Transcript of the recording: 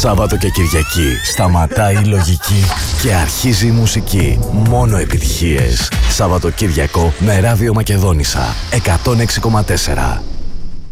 Σάββατο και Κυριακή σταματάει η λογική και αρχίζει η μουσική. Μόνο επιτυχίες. Σάββατο Κυριακό με Ράδιο Μακεδόνισσα 106,4.